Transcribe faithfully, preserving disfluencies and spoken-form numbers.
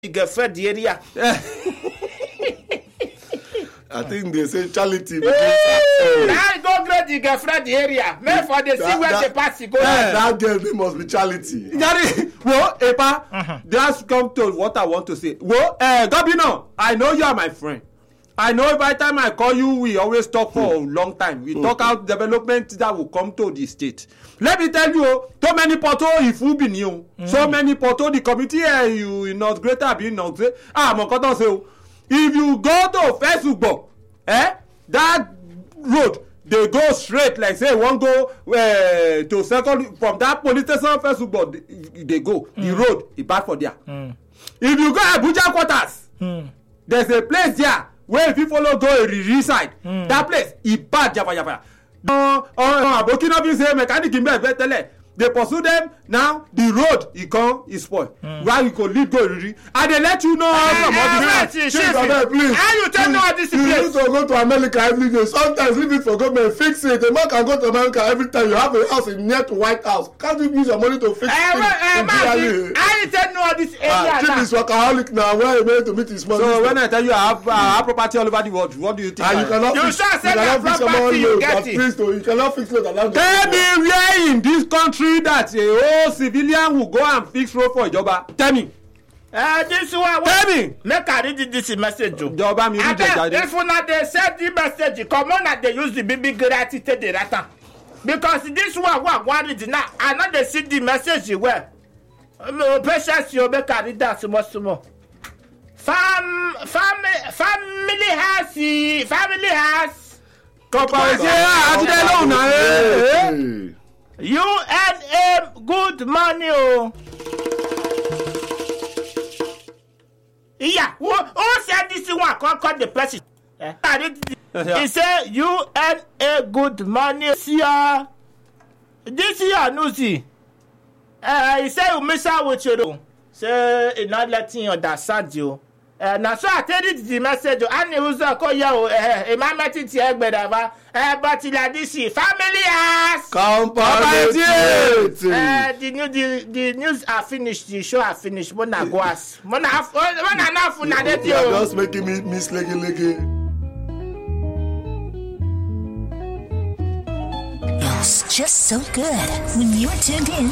girlfriend the area. I think they say charity. Now go grade the girlfriend the area. Make for the see where the party go. That, that girl they must be charity. Well, Epa, uh-huh. Just come to what I want to say. Well, uh, Gabino, I know you are my friend. I know by the time I call you, we always talk for mm. a long time. We mm. talk out development that will come to the state. Let me tell you, so many porto if you be new, mm. so many porto the committee uh, you in North Greater be not say ah mon koton say if you go to Facebook, eh, that road they go straight like say one go uh, to second from that police station Facebook they, they go mm. the road is bad for there. Mm. If you go Abuja quarters, mm. there's a place there. Where if you follow go a re side, mm. that place is bad java java. No, oh, Burkina Faso say mechanic in bed tele. They pursue them now. The road he come is spoil. Mm. Where you go lead go re, and they let you know how some of the please. How you tell know this place? You need to go to America every day. Sometimes leave it for government fix it. The man can go to America every time. You have a house in near to White House. Can't you use your money to fix it? How you tell know this area? Chief is workaholic now. Where he made to meet his money. So when I tell you I have, uh, I have property all over the world, what do you think? You cannot you fix, sure say that property you get it. Please, you cannot fix it. Tell me where in this country that a whole civilian will go and fix road for Ijoba. Tell me. Uh, this one. Tell me. Make I read this message. Ijoba, me read it. If una they send the message, come on and they use the baby gratitude to the rata. Because this one what one read now, I know they see the message where. Patience, you make I read that small small. Fam, family, family house, family house. Corporation, I did you earn a good money, oh. Yeah, who, who said this one? Can't cut the person. Uh, he said you earn a good money this year. This year, no see. Uh, he said you miss out with you. Say he not letting you understand you. Uh, now so I tell you the message. And he was a call you. Uh, my message here, but uh, but like this, family has comparative. Uh, the new the, the news are finished. The show are finished. Mona go as. Mona have. Mona enough. Mona that you. You're just making me miss leggy leggy. It's just so good when you're tuned in